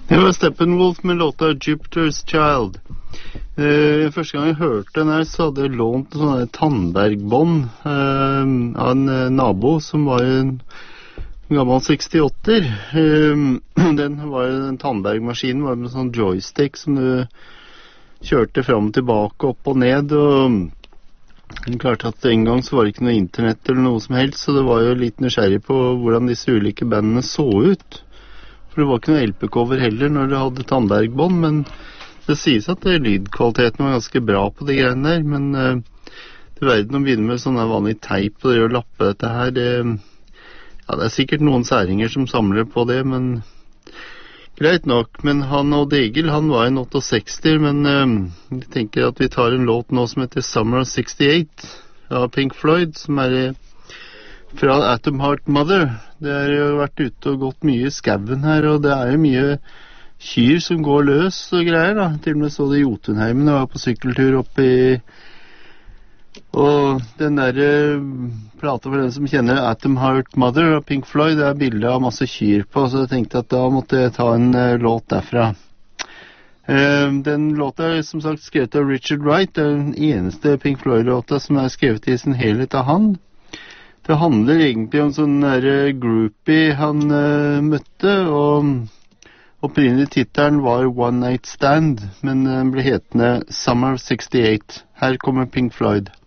Det var Steppenwolf med låta Jupiter's Child. Første gang jeg hørte den her, så hadde jeg lånt en sånn Tandberg-bånd av en nabo som var en gammel 68-er. Den var jo en Tandberg-maskin, var med sånn joystick som du kjørte fram og tilbake, opp og ned, og klart at en gang så var det ikke noe internett eller noe som helst, så det var jo litt nysgjerrig på hvordan disse ulike bandene så ut. For det var ikke noe LP-cover heller når det hadde Tandberg-bånd, men det sies at lydkvaliteten var ganske bra på de greiene der, men til verden å begynne med sånn vanlig teip og det å lappe dette her, ja, det er sikkert noen særinger som samler på det, men greit nok. Men han Odd Egil, han var en 68, men jeg tenker at vi tar en låt nå som heter Summer of 68 av Pink Floyd, som fra Atom Heart Mother. Det har jo vært ute og gått mye i skauen her, og det er jo mye kyr som går løs og greier da. Til og med så det i Jotunheimen, og var på sykkeltur oppe i, og den der plata for den som kjenner Atom Heart Mother og Pink Floyd, det er bildet av masse kyr på, så jeg tenkte at da måtte jeg ta en låt derfra. Den låta er som sagt skrevet av Richard Wright. Det er den eneste Pink Floyd-låta som er skrevet i sin helhet av han. Det handler egentlig om sånn der groupie han møtte, og opprinnelig tittelen var One Night Stand, men den ble hetende Summer of 68. Her kommer Pink Floyd.